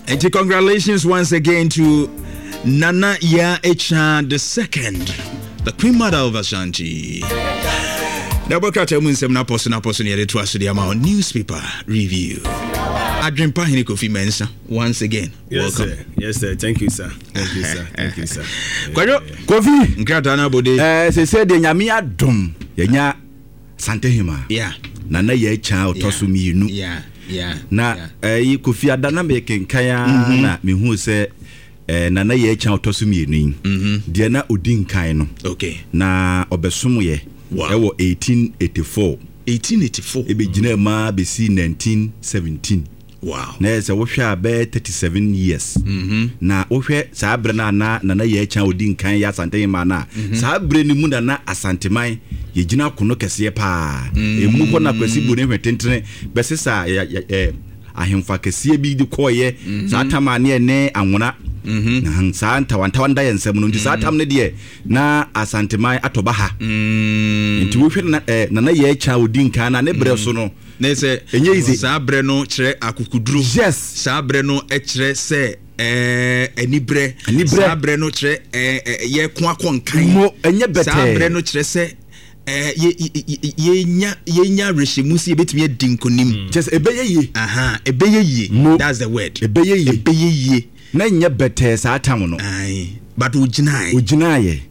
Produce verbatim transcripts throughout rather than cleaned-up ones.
And congratulations once again to Nana Ya Echa the second, the Queen Mother of Ashanti. Now, Bokata Munsem na post na post near to us the amount newspaper review. Adrian Pahini Kofi Mensa once again. Yes, welcome. Sir. Yes, sir. Thank you, sir. Thank you, sir. Thank you, sir. Kwajo Kofi Nkratana Bode. Eh, se se de nyame adom. Yenya Santehima. Yeah. Nana Ye Echa otoso mienu. Yeah. Yeah. Na eh Kofi Adana me kenkaya na me hu se eh Nana Ye Echa otoso mienu. Mhm. De na odin kan no. Okay. Na obesom ye. Wow. Ewo eighteen eighty-four. eighteen eighty-four. Ebe gina ma be si nineteen seventeen. Wow. Na se wo hwe abe thirty-seven years. Mhm. Na wo hwe saa bre na na Nana Ye Echa odin kan ya Santehima na. Saa bre ni mu na na Asanteman ye gina kono kese pa. Emu ko na kwasi bu ne hwetentene be sesa eh ahemfa kese bi di koye. Saa tamane ne anwona. Mhm. Na saa ntawanta wanda yensem no nti saa tam ne de na Asanteman atoba ha. Mm. Nti wo hwe na Nana Ye Echa odin kan na ne bre so no. Na se saa bre no kire akukuduro. Yes. Saa bre no e kire se eh enibre. Saa bre no kire eh ye ko akonkan. Mo enye bete. Saa bre no kire se eh ye ye nya ye nya reshimusi ebetumi adinkonim. Just ebeye ye. Aha, ebeye ye. That's the word. Ebeye ye. Ebeye ye. Na enye bete saa tam no. Ai, but ujinai. Ujinai.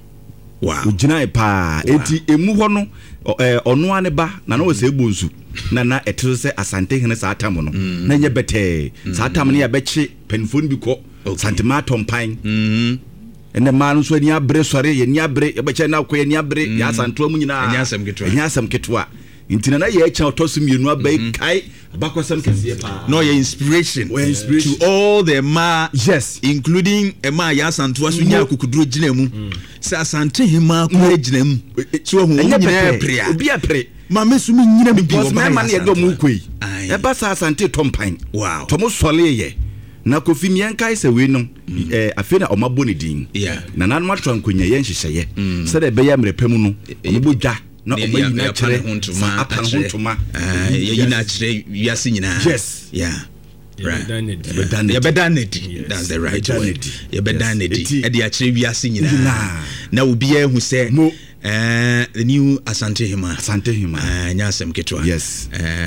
Wow. Ujinai pa. Enti emu ho no eh ono ane ba na na wo se ebonsu. Na na etiro se Asantehene saa tam no. Na enye bete. Saa tam ne ya beche penfon bi ko. Santema tompan. Mhm. Ene ma no so ani abre sore ye ni abre ye beche na ko ye ni abre ya Asanto mu nyina. Enya asem ketwa. Enya asem ketwa. Nti Nana Ye Echa otoso mienu abai kai abakosam kese pa. No, your inspiration, Your inspiration to all the ma, yes, including Emma Yasanto asunya kukuduro ginemu. Sa Santehima ko ginemu. So hu nyina prea. Obi apre. Ma mesumi nyina bi Because my man ye go mu koi. E ba sa Asante tompan. Wow. Tomo sole ye. Na Kofi mienkai se we no eh afi na omabo ne din. Yeah. Na nan matwa nkonya ye nhyehyeye. Se de be ya mrepam no. Omo dwa na obayi na kire hontuma apan hontuma. Eh ye na kire wiase nyina. Yes. Yeah. Right. Bedanity. Bedanity. That's the right word. Ye bedanity. E de akire wiase nyina. Na obi a hu se eh the new Asantehima. Asantehima. Eh nyasem ketwa. Yes.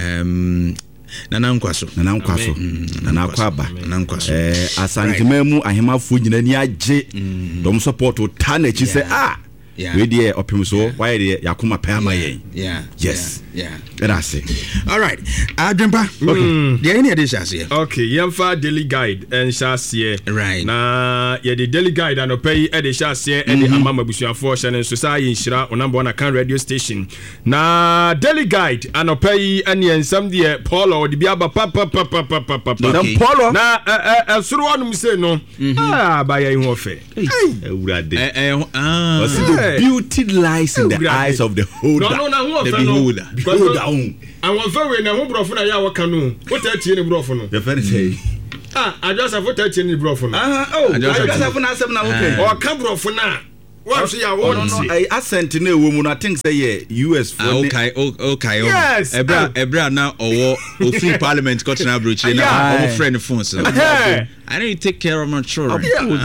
Um Nana Nkwaso. Nana Nkwaso. Nana Kwaba. Nana Nkwaso. Eh Asantehima mu ahemafo nyina ni agye. Dom support o ta na chi se ah. Yeah. We dey opim so why dey yakuma pa ma yen. Yeah. Yes. Yeah. That's it. All right. Adrimpa. Okay. There any additions here? Okay, yemfa daily guide and share. Right. Na ye the daily guide and pay e dey share e dey amama busuafo hye so say yinhira on number one can radio station. Na daily guide and pay any ensam de Paulo de bia ba pa pa pa pa pa pa. Paulo. Na eh suru onum say no. Ah ba ya hu ofe. Ewurade. Eh eh ah. Beauty lies in the oh, eyes of the holder. No, no, no, the beholder. Beholder. I want very na who brofo na ya waka no. What tie ni brofo no? The friend say, ah, I just have what tie ni brofo no. Ah, oh, I just have na asem na okay. O ka brofo na. What say ya won? I accent na ewo mu na think say yeah U S for. Okay, okay. Yes. Ebra ebra na owo ofi parliament got na broach na omo friend phone so. I need to take care of my children. But you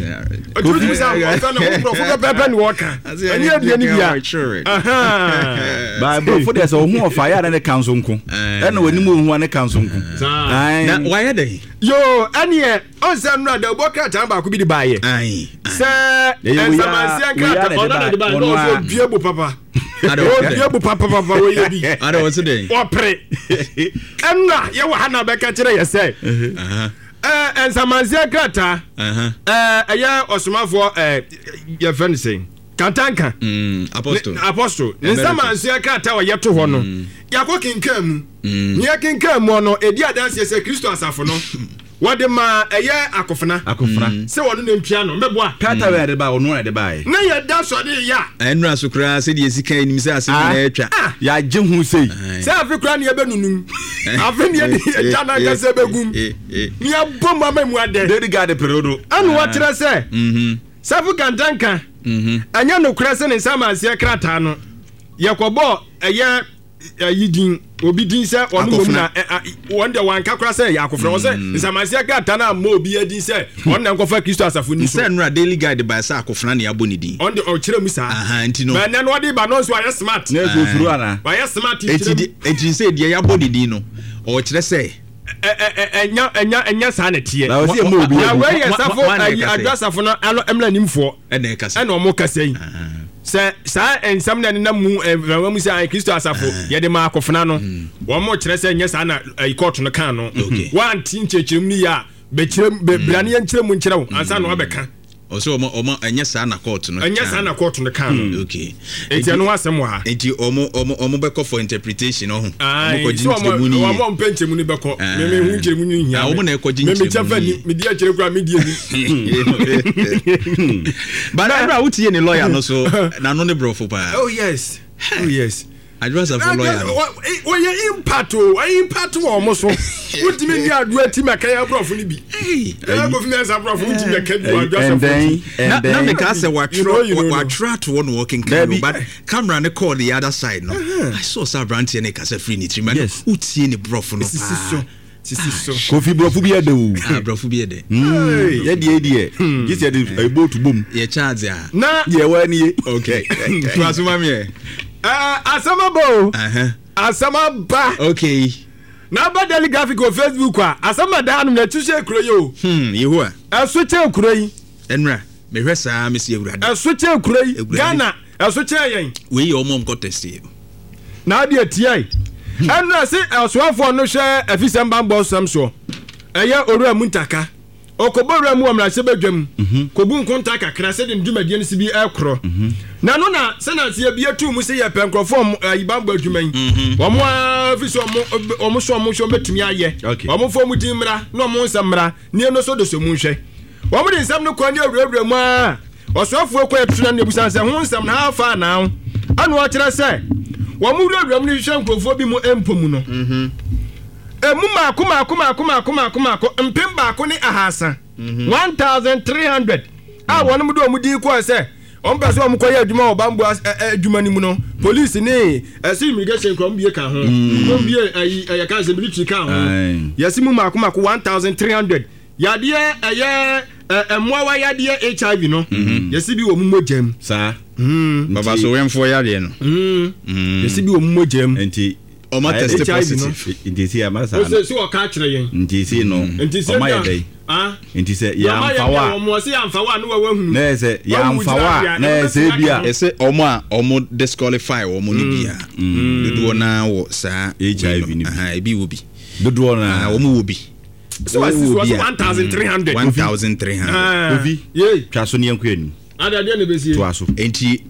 say I'm going to go back and walk. And you have any children. But before there's a home of fire and a council. And when you move one council. Why are they? Yo, and yeah, on some rather walk out time could be the buyer. Aye. Sir, and some I say, no, beautiful papa. I don't papa papa. I don't today. What pray? And now you want to back at you say. Uh, and some Manzia Grata, uh, a year or some for uh, your friend saying, Kantanka, Apostle, Apostle, and some Manzia Grata or yet to one. Yakokin come, Yakin come, one or a dear dance as a Christo Safono. What the ma a year Akofana, Akofana, so on the piano, Meboa, Kata read about one at the buy. No, yeah, that's what they are. And Rasukra said, yes, he came himself. Ah, ya Jim who say, South Ukraine, Benunu. I've been here, Jana Gazebegum. Near Bomba Memoir, they got a perodo. And what did I say? Hm. Safu Kantanka. Hm. And you know, Crescent and Sama Sia Kratano. Yakobo, a year. ayi din obi din sɛ ɔno mom na wɔn de wɔn kakra sɛ yɛ akofra wɔn sɛ nsamansia gata na mo obi adin sɛ ɔno na nkɔfa Kristo asafo ni so sɛ nura daily guide ba sɛ akofra ne abɔ ne din ɔn de ɔkyerɛ mu saa aha nti no bɛn na ɔde ba no so ayɛ smart na ɛsɛ ofuru ana ayɛ smart enti enti sɛ deɛ yɛabɔ ne din no ɔkyerɛ sɛ ɛnya ɛnya ɛnya saa ne teɛ na wɔsi mo obi ya wɛ yɛ safo ayi adwasafo no ɛmla nimfoɔ ɛna ɛkasa ɛna ɔmo kasa yi sɛ saa nsɛm na nenam mu ɛwɔ mu sɛ Kristo asafo yɛde ma akofena no wɔn mo kyerɛ sɛ nyɛ saa na court no kan no wanti nkyerɛkyerɛm ni ya bɛkyerɛ bɛbrane yɛ nkyerɛ mu nkyerɛ wo ansa na wɔbɛka ɔsɛ ɔmo ɔmo ɛnyɛ saa na court no ɛnyɛ saa na court no kan no okay eti ɛno asɛm wɔ ha enti ɔmo ɔmo ɔmo bɛkɔ for interpretation ɔho ɔmo kɔ gye nkyerɛmu ni yɛ ɔmo mpɛ nkyerɛmu ni bɛkɔ mɛmɛ hu nkyerɛmu ni hia ɔmo na ɛkɔ gye nkyerɛmu ni mɛmɛ kyɛfɛ ni mɛ di akyerɛ kura mɛ di ebi but ɛbra wotie ne lawyer no so na no ne brɔfo pa oh yes oh yes adwasa for lawyer no wɔyɛ impact o wɔyɛ impact wɔ ɔmo so wotumi ni adu ati mɛka yɛ brɔfo ni bi ɛyɛ kofi na ɛsa brɔfo wotumi mɛka bi wɔ adwasa fo na na mɛka sɛ watwerɛ watwerɛ ato wɔ no working camera but camera ne call the other side no I saw sa brantie ne kasa free ni tiri man wotie ne brɔfo no pa sisi so kofi brɔfo bi ɛde o ah brɔfo bi ɛde yɛ deɛ deɛ gisi ɛde ɛbɔ tu bom yɛ charge a na deɛ wɔ ni ye okay to asoma me eh asamabo aha asamaba okay na ba daily graphic on Facebook a asama da anu na tuche kuro yi o hmm yehoa eso che kuro yi enra me hwɛ saa me si awurade eso che kuro yi Ghana eso che yen we yi omo mko test yi na de tie enra se osoafo no hwɛ afisem bambo sam so ɛyɛ owura mu ntaka okobowura mu amra se badwam kobu nkonta kakra se de ndwumadie no sibi ɛkoro na no na se na se bia tu mu se yɛ penkrofo ayibambo adwuman omo afisi omo omo so omo so betumi ayɛ omo fo mu dimra na omo nsamra ne no so de so mu nhwɛ omo de nsam no kwani awurawura mu a osoafo ko etuna na ebusan se ho nsam na afa na anu a kyerɛ se omo wurawura mu hwɛ nkrofo bi mu empomu no emu maako maako maako maako maako maako mpem baako ne ahasa one thousand three hundred a wɔn mu do ɔmo di kɔ sɛ ɔmo pɛ sɛ ɔmo kɔ yɛ adwuma wɔ bambo adwuma ni mu no police ne ɛsi immigration kɔ ɔmo bie ka ho ɔmo bie ɛyi ɛyɛ kan sɛ military ka ho yɛsi mu maako maako one thousand three hundred yadeɛ ɛyɛ ɛmoawa yadeɛ H I V no yɛsi bi wɔ mu mogyam saa baba so wɛmfo yadeɛ no yɛsi bi wɔ mu mogyam nti Oma test positive. Intisi amasa. Ose si waka kyerɛ yɛn. Intisi no. Oma yɛ dai. Ah. Intisi ya amfawa. Mo se amfawa no wa hu. Na se ya amfawa na se bia. Ese omo a omo disqualify omo ni bia. Dodo na wo sa H I V ni. Aha, ebi wo bi. Dodo na omo wo bi. So was one thousand three hundred. one thousand three hundred. Obi. Ye. Twa so ne yanko anu. Ada de ne besi. Twa so. Enti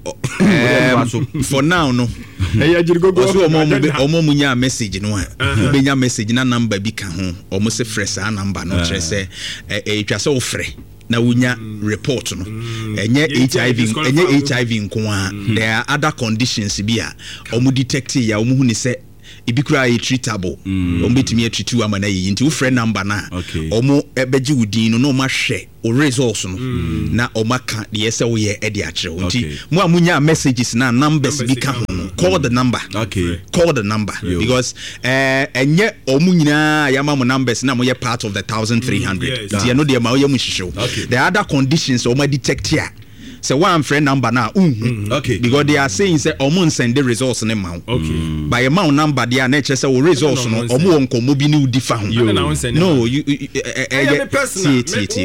for now no. Eya jirigogo oso omo omo munya message no a obenya message na number bi ka ho omo se fresh a number no kyerɛ sɛ e twa sɛ wo frɛ na wunya report no enye H I V enye H I V nko a there are other conditions bi a omo detect ya omo hu ni sɛ ibi kura e treatable omo betimi e treatu ama na yi nti wo frɛ number na omo ebeji wudin no no ma hwɛ o results no na omo ka de yɛ sɛ wo yɛ e de akyerɛ nti mo a munya messages na numbers bi ka ho call the number okay call the number Yo. because eh enye omu nyina yama mo numbers na mo ye part of the one thousand three hundred tie no de ma ye mu hwehwe the other conditions o ma detect here say one friend number na uh okay because they are saying say omu send the results ne ma okay by a man number there na che say o results no omu wonko mo bi ni udi fa ho no you eh personal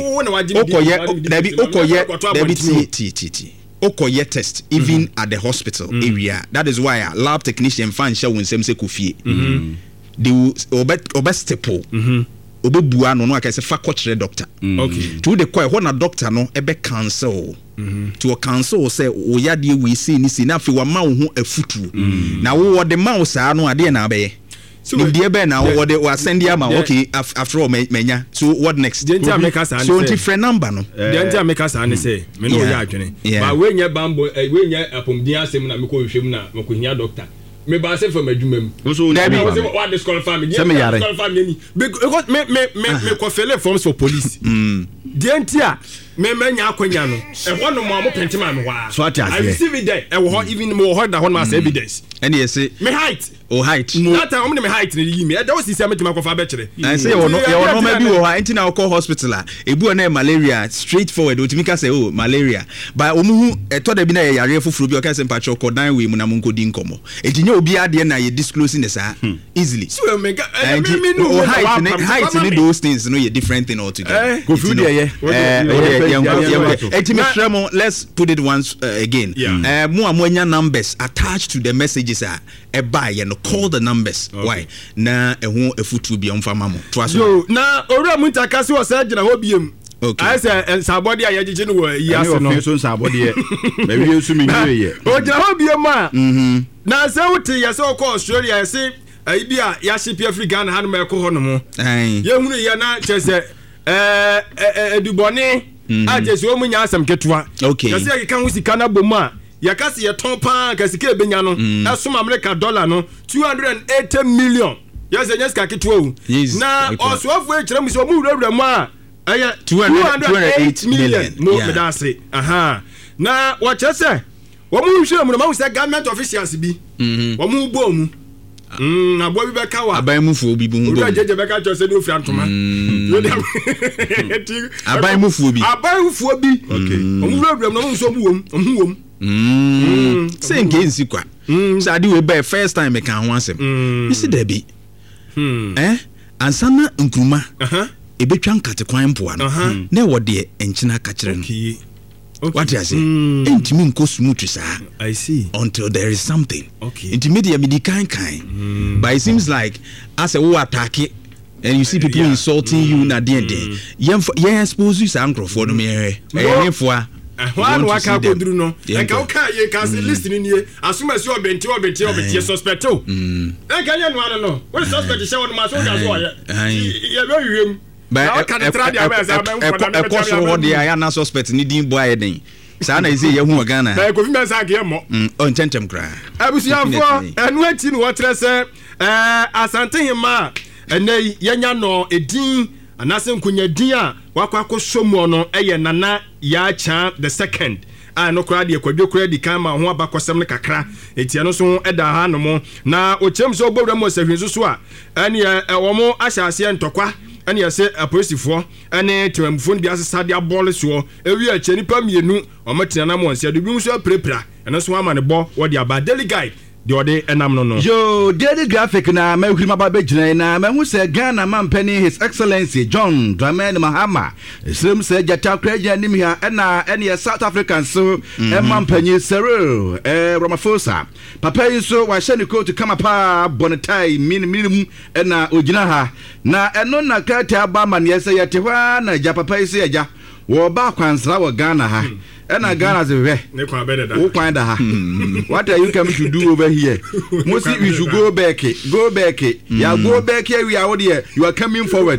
okoye there be okoye there be t t t okoye test even mm-hmm. at the hospital mm-hmm. area. That is why a lab technician fan show when some say kufie they will obet obestaple obebua no no aka say fa kochre doctor okay to the call when a doctor no ebe cancel to a cancel say o yade we see ni si na fe wa ma wo ho afutu na wo de ma wo saa no ade na abaye so the be na what they were sending am okay after all menya so what next so different number no the enter make us an say me no ya adwene but we nya bambo we nya apomdin asem na me ko hwehwem na me ko hia doctor me ba say from adwumam so na be what disqualify me disqualify me because me me me me ko fele forms for police the enter me me nya akonya no e ho no mo mo penti ma me wa so ati I receive it there e ho even mo ho da ho no as evidence and you say me height o height that time me height ni yi me e da o sisi ametima kofa be kire I say you no you no ma bi wo ha enti na call hospital a ebu na malaria straightforward o timi ka say oh malaria but omu hu eto da bi na yare fufuru bi o ka say mpacho ko dan we mu na mo nkodi nkomo enti nya obi ade na ye disclosing this ah easily so me me no height ni height ni those things no ye different thing altogether go through there eh let's put it once uh, again eh mo amonya numbers attached to the messages are e buy you know call the numbers okay. Why na ehu efutu bi omfa mamo to aso yo na owura muntaka se o sa gina ho biem okay I say sabody ayagije no wo yase no so sabody e ba wi ensu mi nwe ye o gina ho biem a mhm na se wuti yase o ko Australia yase ayi bia ya ship Africa na hanu me ko ho no mo ai ye hunu ye na chese eh edubone a chese o munya asem ketua okay yase ye kan husika na bomu a yakase ye ton pa kasika ebenya no esoma America dollar no two hundred eighty million yase nyeska ketua o na osofu e kire mu so mu wurawura mu a aya two hundred eight million mo me da say aha na wa chese wo mu hwe mu no ma say government officials bi wo mu bo mu mm na bo bi be ka wa aban mufu obi bu ngo o jeje be ka cho se no fi antoma aban mufu obi aban mufu obi okay o mu wurawura mu no mu so mu wom o mu wom mm say nke nsi kwa so ade we be first time me kan ho asem isi da bi eh ansana nkruma aha ebetwa nkate kwan mpoa no na wo de enchina ka kire no what you say entimi nko smooth sa I see until there is something okay intermediate medi kind kind mm. But it seems like as a war attack it, and you see people yeah. insulting mm. you na den den yen yen expose you san crofo no me eh yen for one waka kodru no e ka o ka ye ka say listening ni asuma si obenti obenti obenti suspect o e ka ye no ano no we suspect she won ma so ga so ye ye be hwem but e koso ho de ya na suspect ni din boy eden sa na ise ye hu Ghana na ko fi me sa ke mo o nchentem kra abusiafo enu ati ni wotre se eh asante hima ene yenya no edin anase nkunya din a wakwa kosomo no eye nana ya cha the second a no kra de kwadwe kra di kan ma ho abakosem ne kakra etia no so eda ha no mo na ochem so gbowra mo sahwensu so a ene ewo mo ahyase ntokwa ene yese apolisifoɔ ene temamfo bi asesa de abɔle so ewi a chenipa mienu ɔmatina na mo nsia de bi nso aprepra ene so ama ne bɔ wo de aba daily guide de ode enam no no yo daily graphic na mahuri maba begina na mahu se Ghana mampani his excellency John Dramani Mahama esrem se jata kraja nim ha na ene South African so e mampani Cyril eh Ramaphosa papa yi so wa hye ne coat kama pa bonetai min minimum na ogina ha na eno na krata ba man yese yete hwa na ja papa yi se ya wo ba kwansra wo Ghana ha ena Ghana ze we ne kwa bede da wo kwan da ha what are you coming to do over here most we should go back go back ya go back here we are there you are coming forward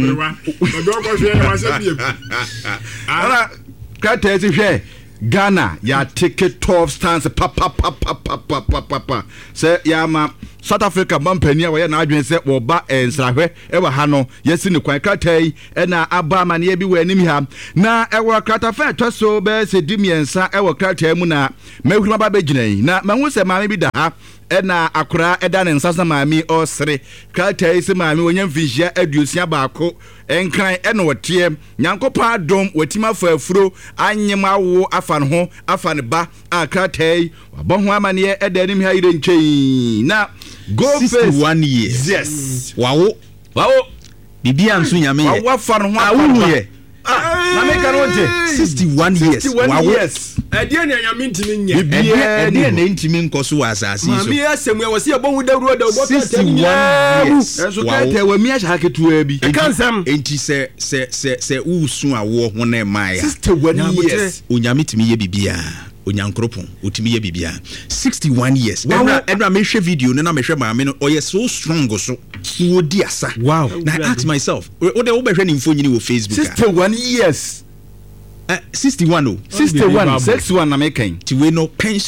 ara krata ze hwe Ghana ya take twelve stands pa pa pa pa pa pa pa pa say ya ma South Africa mampania we na adwen se wo ba ensrahwe e wa ha no yesi ne kwan kratai e na aba mane bi we anim ha na e wo krata fa to so be se dimiensa e wo kratai mu na mahuruma ba beginai na mahu se maame bi da ha e na akora e da ne nsasa maame osre kratai se maame wonya mfihia aduosia baako enkran e no wote nyankopa adom watima fa afuro anyema wo afa ne ho afa ne ba akratai wabɔ ho amane e da anim ha ire nkyei na go sixty-one years yes wawo wawo bibia nso nyame ye wawo fa no ho awu ye na me ka no te sixty-one years wawo yes ade ne nyame ntimi nya bibia ade ne ntimi nkoso wa asase so mami asem ya wose abon dawru da obo sixty-one years enso ka te wa mi acha haketu abi kansam enti se se se se usu awo ho na ma ya sixty-one years onyame timi ye bibia onyankropon otimi ye bibia sixty-one years ebra ebra me hwe video no na me hwe ma me no oye so strong so so di asa wow na I ask myself o de wo be hwe ni mfo nyini wo Facebook sixty-one years uh, sixty-one oh sixty-one sixty-one na me kan ti we no pension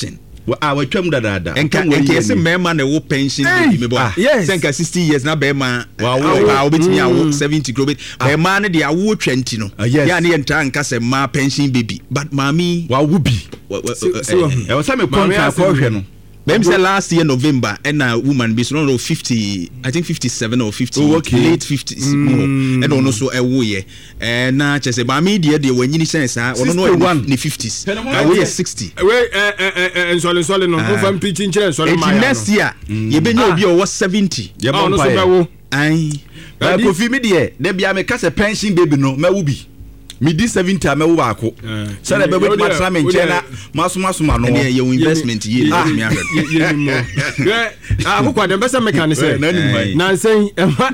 ah watwam dadaada enka enka ese mema na wo pension bi me bo senka sixty years na bema wa wo betimi awo seventy kro bema ne de awo twenty no ya ne enta nka se ma pension baby but mami wa wo bi e wo say me contract ko hwe no Them say last year November and a woman be no fifty I think fifty-seven or fifty oh, okay. late fifties mm. and also a wo ye eh na che say ba me de de wanyini sense ah ono no ni fifties I we sixty we eh eh ensole ensole no mo fam pitching chere ensole ma ya next year ye benya obi o seventy ye bon pa ye ai ko fi me de de bia me ka se pension baby no ma wo bi me di seventy a me wo ba ko say na be be matra me nche na maso maso ma no ye your investment ye me ahwe ye ni mo ah ko kwa dem be say me kan say na say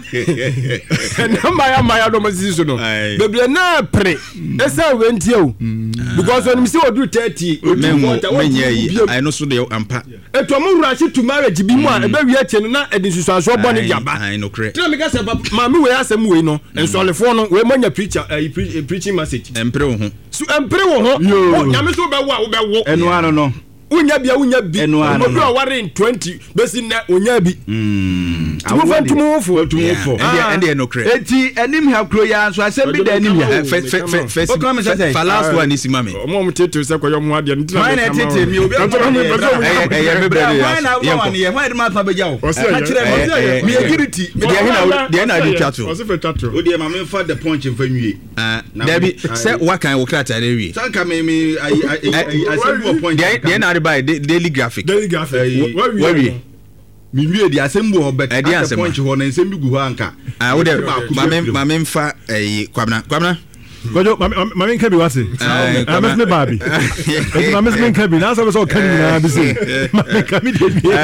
na ma ya ma ya do masisi so no bebre na pre e say we ntie because when me say odu thirty me nye I know so dey ampa eto mo wura shi to marriage bi mu a e be wi ache no na edin susuaso bo ne jaba I know correct na me ka say ma me we asem we no ensolefo no we manya preacher preaching message empre wo ho so empre wo ho nyame so be wo a wo be wo eno ano no unya bia unya bi obi o ware in twenty besi na unya bi mm tumu fa tumu fo tumu fo and and no credit eti enim ha kro ya so asem bi da enim ya fa last one is mama omo mo tete se koyo mo ade ntina why na tete mi obi eh eh me brother why na wo ne why de ma fa beja wo ha kire mi security me de na de na di chato o se fe chato o de ma me fa the punch mfa nwie ah Debbie say what kan wo krata na wi sanka me me I I say wo point de na by daily graphic daily graphic where we mi wie di asembu ho bet at the point ho na nsem bi gu ho anka ah wo de ma me ma me mfa eh kwabna kwabna Kojo ma me nka bi wase ah me me baby ma me me nka bi na so so kan na bi se ma me ka mi de bi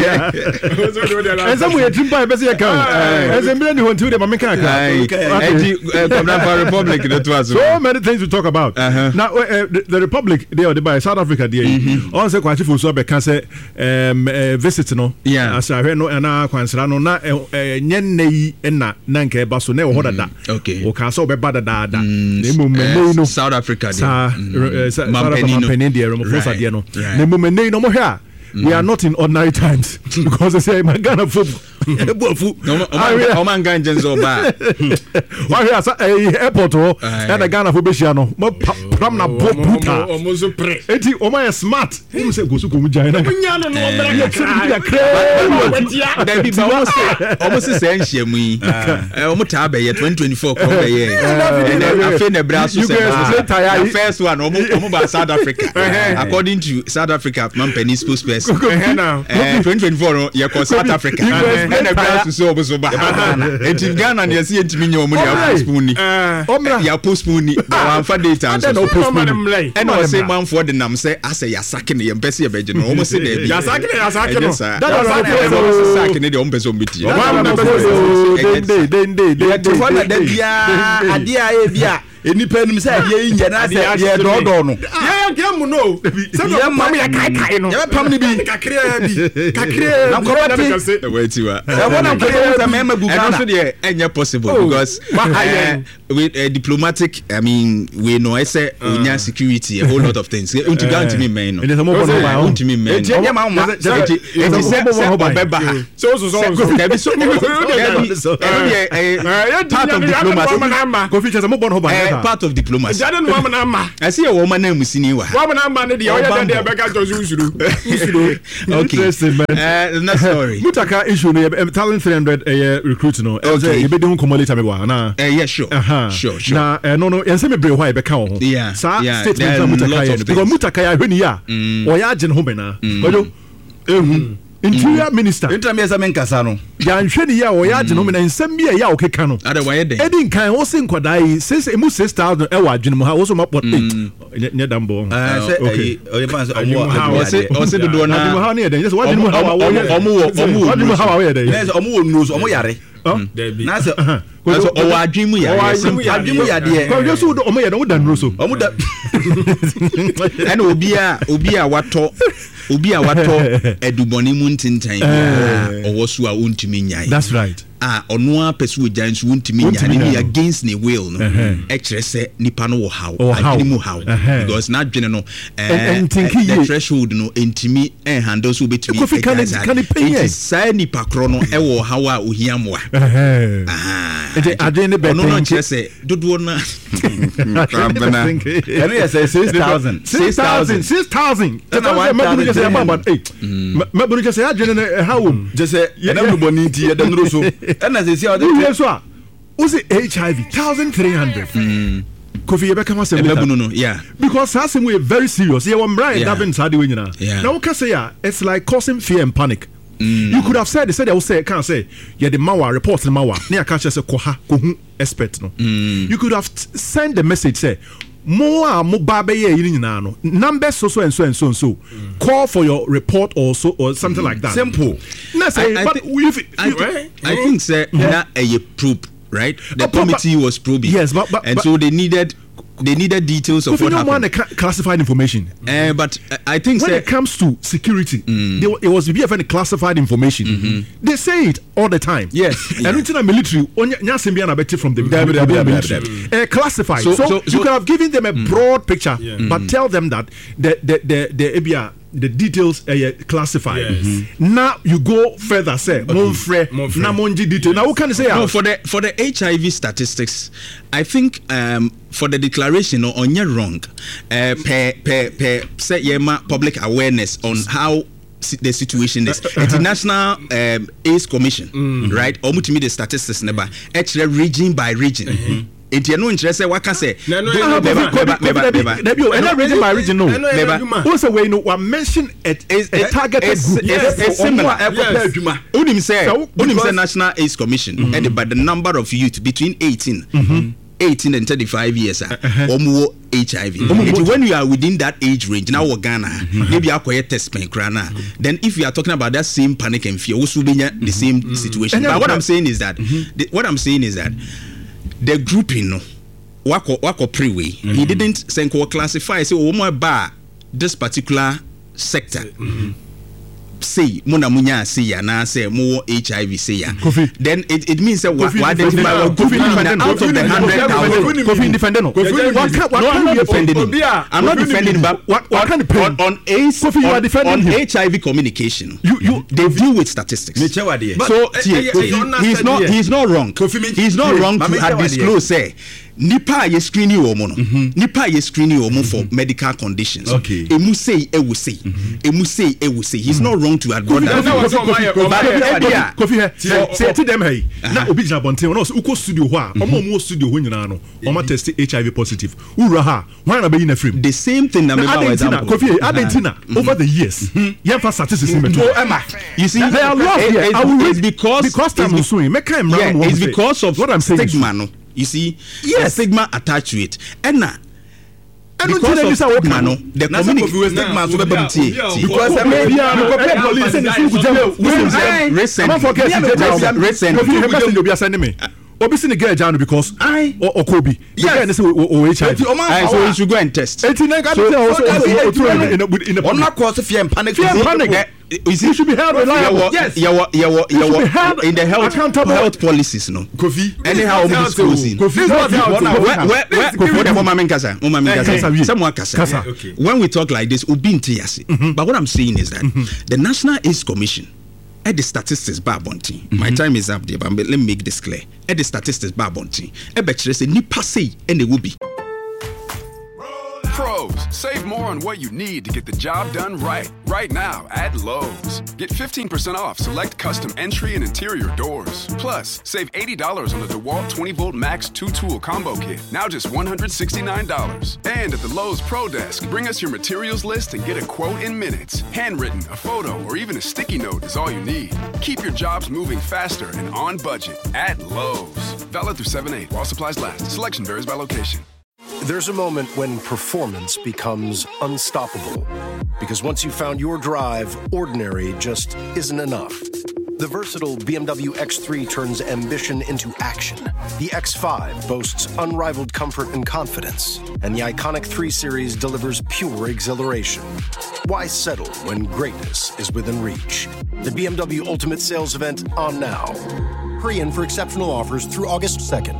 esa mu yetim pa be se ya kan esa mi ni ho ntu de ma me ka ka eti kwabna for republic the two so many things to talk about now uh, the, the republic they are by South Africa there on say kwachi fo so be kan say um visit no as ahwe no na kwansra no na nyen yi na na nka ba so na ho dada okay o ka so be ba dada da Uh, South Africa sa Mampenini there Ramaphosa there no ne momene no mo hwa we are not in ordinary times because they say my Ghana football ebuafu o man ganjen zo ba wa hwa sa airport ho na Ghana fo be hia no mo pram na bo puta o mo so pre eti o man smart him say go so go mu jai na nya no no bra ya kre da bi ba o say o mo se se nhia mu yi o mo ta be ye twenty twenty-four ko be ye afi na bra so say the first one o mo o mo ba South Africa according to South Africa Mampenini spokesperson twenty twenty-four no ye ko South Africa and the brass so so ba enti Ghana na yesi entimi nya omo ya postpone ni ya postpone ni wa fa data so no postpone and o say man for the nam say ase ya sake ne ye mpese ye beje no omo say da bi ya sake ne ya sake no that was sake ne de omo pese omo ti den den den den to for da bia ade a e bia enipa nim say ye nya na say ye do do no ya ya mu no say no pam ya kai kai no ya pam ni bi kakre bi kakre na koroti wait you are ya wona ko say me ma Ghana and also there enye possible because with diplomatic I mean we know I say unya security a whole lot of things unti grant me men no unti me men e je ma ma e je say obeba so so so there be so part of diplomacy go feature mo bon ho ba part of diplomacy jade no ma na ma I see a woman na musini wa wa na ma ne de o ya de be ka to usuru usuru okay uh next story mutaka issue no talent three hundred eh recruit no e be de hu komo later me wa na eh yeah sure sure sure na eh no no yense me bre why be ka ho sa statement na mutaka ya because mutaka ya hweni ya o ya agye ho be na ojo ehu interior minister interior minister men kasa no ya nhwene ya o ya agye no me na nsem bi ya o keka no ada wa ye den edin kan wo se nkwadai since emu six thousand e wa adwene mu ha wo so mapot eight nye dambo ah say o ye ban say omo o se o se dodo na adwene ha ne den just wa adwene mu ha wa omo wo omo wo adwene mu ha wa ye den yes omo wo nose omo yare na say so o wa adwene mu yare adwene mu yare ko yo so omo ye no da nro so omo da ena obi a obi a wato obi a wato eduboni mu ntintan owo so a ontumi nyai that's right a ɔno a pɛsɛ ogya nso wontumi nya ne bi against ne will no ɛkyerɛ sɛ nipa no wɔ haw adwene mu haw because n'adwene no the threshold no ntumi ɛhandle so wobɛtumi ɛti saa nipa korɔ no ɛwɔ haw a ohia mmoa ɔno no nkyerɛ sɛ dodoɔ no ɛno yɛ sɛ six thousand six thousand six thousand mabunu kyɛ sɛ yɛma ba mabunu kyɛ sɛ yɛadwene no ɛha wɔ mu kyɛ sɛ ɛnam no bɔne nti yɛda nnuro so ɛna sɛ si a wowie so a wo sɛ H I V one thousand three hundred Kofi yɛbɛka ma sɛm later no yeah because saa sɛm yɛ very serious yɛwɔ mmara yɛ daven saa de wɔ nyinaa na woka sɛ a it's like causing fear and panic. Mm. You could have said, they said, I will say, can't say, yeah, the Mawa reports the Mawa, near catches a koha, kohu expert. No, mm. You could have t- sent the message, say, Moa, Mobabe, you know, numbers so so and so and so and so. Mm. Call for your report or so or something mm. like that. Simple. No, say, I, I, but th- if, I, th- right? I think, sir, mm-hmm. that a probe, right? The oh, committee but, was probing. Yes, but, but and but, so they needed. They needed details of what happened. Want the ca- classified information. Uh, but uh, I think when say, it comes to security, mm. they, it was B F N classified information. Mm-hmm. They say it all the time. Yes, yeah. And in the military, from the military, uh, classified. So, so, so, so you could have given them a mm. broad picture, yeah. but mm. tell them that the the the the, the, the details are uh, classified. Yes. Mm-hmm. Now you go further. Say, monfre, namonji detail. Now, what can you say? No, for the for the H I V statistics, I think um, for the declaration on you're wrong. Uh, per per per say yema public awareness on how the situation is. International um, AIDS Commission, mm-hmm. right? Omutimi the statistics never. Actually, region by region. Mm-hmm. Enti no interest say waka say never region by region no never also we know we mention a targeted group is similar unim say unim say National AIDS Commission and by the number of youth between eighteen eighteen and thirty-five years omo H I V. Mm-hmm. When you are within that age range now Ghana maybe akoye test pen krana then if you are talking about that same panic and fear also be the same mm-hmm. situation. But what I'm saying is that mm-hmm. the, what I'm saying is that the grouping no wako wako pre-way mm-hmm. he didn't say classify say oh my bar this particular sector mm-hmm. say mona munya say ya na say more H I V say ya then it, it means that what identify out of the one hundred thousand Kofi defending no I'm not defending him I'm not defending him but what what kind of on on AIDS Kofi you are defending on him H I V communication you you they deal with statistics so he's not he's not wrong he's not wrong to have disclosed say nipa ye screening wo mo no nipa ye screening wo mo for medical conditions emu say e wo say emu say e wo say he's not wrong to have brought that Kofi here say to them hey na obi jina bonten no so uko studio ho a omo mo studio ho nyina no omo test H I V positive ura ha why na be na frame the same thing na me ba example Kofi Argentina over the years yen fa statistics me to you see they are lost here I will read because because time so make am yeah, it's because of what I'm saying stigma no you see yes stigma attached to it and na because of stigma no the community stigma so be bamtie because I mean you compare police and the recent recent recent you be sending me obi see the girl janu because I or Kobe the guy say o H I V so you should go and test eighty nine got also in a on not cause fear and panic fear and panic you see, should be held reliable. Yes, yeah, yeah, yeah, yeah. In the health health policies, no. Kofi. Anyhow, I'm disclosing. Kofi. Where, where, where, Mama Kasa, Mama Kasa, someone Kasa. When we talk like this, Ubin Tiasi. But what I'm saying is that the National AIDS Commission, at the statistics, Barbonti. My time is up there, but let me make this clear. At the statistics, Barbonti. A betcha say ni passe and they will be. Pros, save more on what you need to get the job done right. Right now at Lowe's. Get fifteen percent off select custom entry and interior doors. Plus, save eighty dollars on the DeWalt twenty volt Max two tool combo kit. Now just one hundred sixty-nine dollars. And at the Lowe's Pro Desk, bring us your materials list and get a quote in minutes. Handwritten, a photo, or even a sticky note is all you need. Keep your jobs moving faster and on budget at Lowe's. Valid through seven eight while supplies last. Selection varies by location. There's a moment when performance becomes unstoppable. Because once you've found your drive, ordinary just isn't enough. The versatile B M W X three turns ambition into action. The X five boasts unrivaled comfort and confidence. And the iconic three series delivers pure exhilaration. Why settle when greatness is within reach? The B M W Ultimate Sales Event on now. Korean for exceptional offers through August second.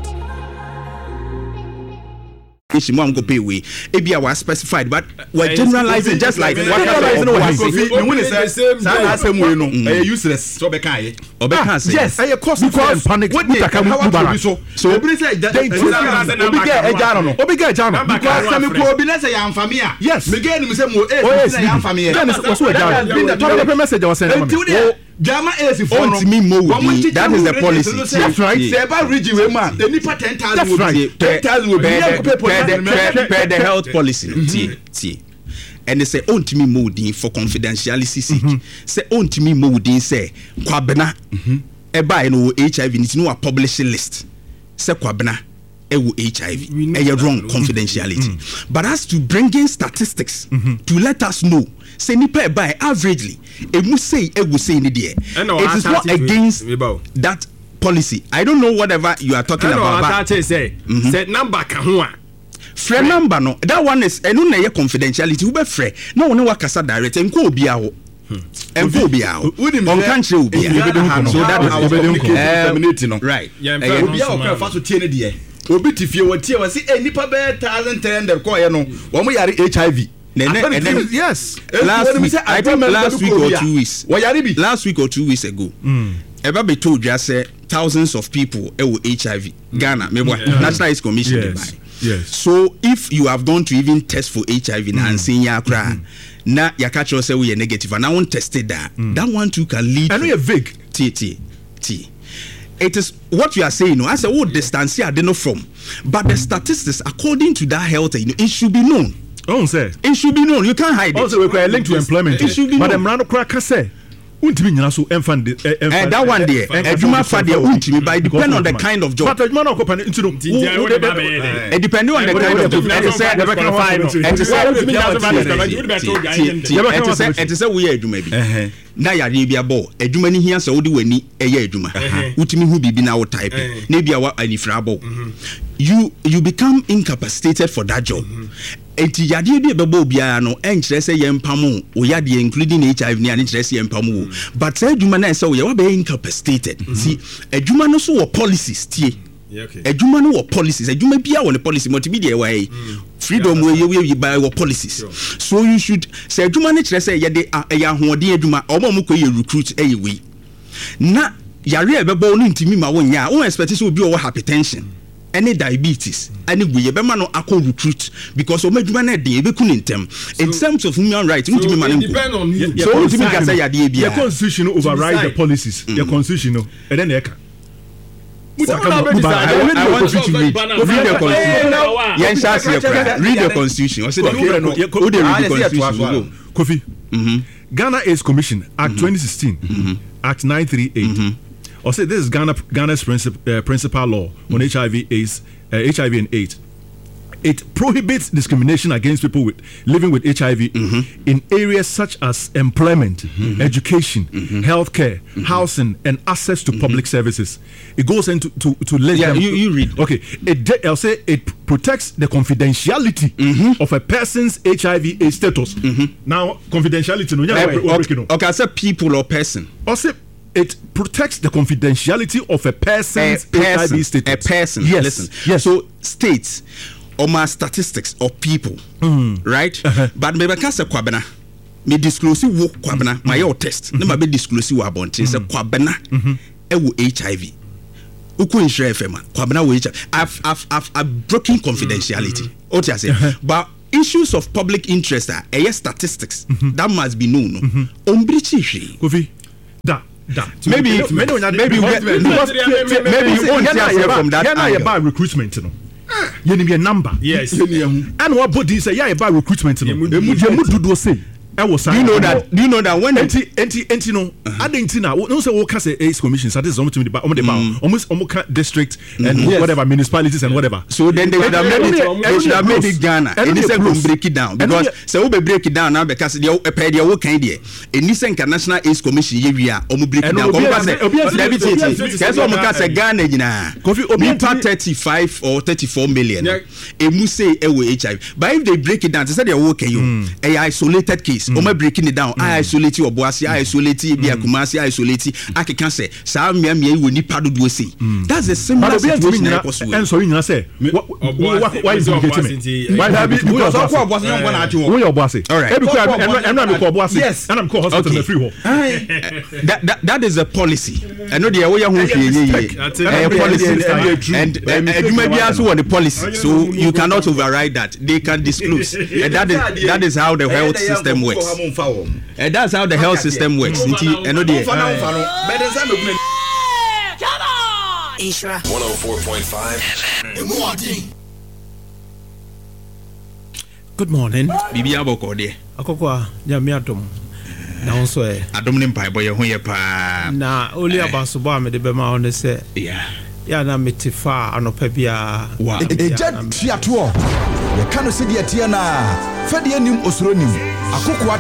Issue mo go pay we ebia was specified but we're generalizing just like what generalizing no was you win say say same way no eh useless so be kan obeka say yes eh cause because panic what the how so so obi say obi get ejaro no obi get ejaro because some ko obi na say am family yes me get ni say mo eh say am family then was so ejaro top the message was send me Jama is for no that is the policy. That's right. Say about region we man. The nipa ten thousand will be ten thousand will be per the health policy. See, see. And they say on to me molding for confidentiality sake. Say on to me molding say kwabena e buy no H I V need no publish list. Say kwabena e wo H I V. E wrong confidentiality. But as to bring in statistics to let us know say nipa by averagely e must say e go say ni there it is not against that policy. I don't know whatever you are talking about but that say say number ka ho a friend number no that one is enu na ye confidentiality we be frɛ na wona wakasa direct enko obi a ho enko obi a ho on kan kire obi a so that is terminate no right obi a okra fa so tie ne there obi tifie wo tie wo say eh nipa be one thousand three hundred ko ye no wo mo yare H I V. And then, and then, yes, last week, I think last week or two weeks, last week or two weeks ago, ever be told just say thousands of people with H I V. Ghana, maybe National AIDS Commission. Yes. Yes. So if you have gone to even test for H I V and saying ya cry, now you catch yourself we are negative, and I won't test it that. That one too can lead. I know you're vague. T T T. It is what you are saying. No, I say what distance I don't know from, but the statistics according to that health, you know, it should be known. Oh, say it should be known. You can't hide also, it. Also, we are linked to employment. It should be known. But the Mrano Kraka say, "Untimi nyinaso enfan de." And that one there, Ejuma fa there untimi, but it depend on the kind of job. But Ejuma no company into no. It depend on the kind of job. And it say, and it say, and it say we Ejuma bi. Na ya re bia bo Ejuma ni hia se wo de wani eye Ejuma. Utimi hu bibi na wo type. Na bia wa anifra bo. You you become incapacitated for that job. Enti yade bi bebo bia no enkyere se yempamu o yade including H I V ni ane kyere se yempamu but say adwuma na se wo ye wa be incapacitated see adwuma no so wo policies tie adwuma no wo policies adwuma bia wo ne policy multimedia wa yi freedom we we by wo policies so you should say adwuma ne kyere se yede ya hoɔden adwuma omo mo ko ye recruit eye we na yare e bebo no ntimi ma wo nya wo expect so obi wo hypertension any diabetes any we be man no akọ recruit because o madwuma na dey be kun intem in terms of human rights so it depend on you so you think say ya dey bia the constitution override the policies the constitution no and then e ka I want you to read read the constitution yen shas here read the constitution or say who dey read the constitution Kofi Ghana AIDS Commission Act twenty sixteen Act nine thirty-eight or say this is Ghana Ghana's princip, uh, principal law on H I V AIDS, uh, H I V and AIDS. It prohibits discrimination against people with living with H I V mm-hmm. in areas such as employment, mm-hmm. education, mm-hmm. healthcare, mm-hmm. housing, and access to mm-hmm. public services. It goes into to to let yeah, them. You, you read. Okay, it, I'll say it protects the confidentiality mm-hmm. of a person's H I V AIDS status. Mm-hmm. Now, confidentiality. No, yeah, uh, okay, okay, okay, I said people or person. I'll say. It protects the confidentiality of a person's a person, H I V status. A person. Yes. Listen. Yes. So states or my statistics of people, mm. right? Uh-huh. But maybe can say kwabena. Me disclose wo kwabena. My your test. Ne ma be disclose wo abonte. Say kwabena. E wo H I V. Uku insure F M. Kwabena wo H I V. I've I've I've, I've broken confidentiality. What you say? But issues of public interest are a statistics that must be known. Ombrichi. Kofi. Da. Da. Maybe maybe maybe maybe you won't hear from that angle. Yeah, about recruitment, you know. You need a number. Yes. And what body say? Yeah, about recruitment, you know. You do say. Do you know that? Do you know that when enti enti enti no, I didn't know. No say we can say AIDS Commission. So this is almost almost almost district and yes. whatever municipalities and whatever. So then they should have made it. They should have made it Ghana. And they said go break it down because say we break it down now because they pay their work kind there. And this International AIDS Commission here we are. Omo break it down. Omo say everything. Guess what? Omo say Ghana nyina. Omo part thirty-five or thirty-four million. Emu say e we H I V. But if they break it down, they say they work you. A isolated case. place ɔma breaking it down I isolate Obuasi I isolate bi Kumasi I isolate akeka say saa mmea mmea yi wɔ nipa dodo say that's the similar situation na ɛkɔ so and so you know say why is it getting why have you because of Obuasi you want to wo Obuasi all right and I'm call Obuasi and I'm call hospital na free home that that that is a policy I know the way you hu hwie policy and adwuma bi aso wɔ the policy so you cannot override that they can disclose and that is that is how the health system works and that's how the health system works nti I know the one oh four point five Good morning. Bibi aboko de. Akokwa nyame adom. Na wonso e. Adom ne mpai boye ho ye pa. Na oli abaso ba me de be ma on se. Yeah. Ya na metifa anopa bia. Wow. Eja tiato. Ye kanu se de tie na. Fa de anim osuro nim. Akokwa